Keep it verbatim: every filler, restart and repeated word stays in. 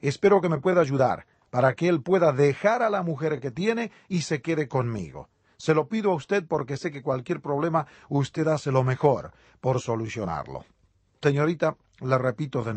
Espero que me pueda ayudar para que él pueda dejar a la mujer que tiene y se quede conmigo. Se lo pido a usted porque sé que cualquier problema usted hace lo mejor por solucionarlo. Señorita, le repito de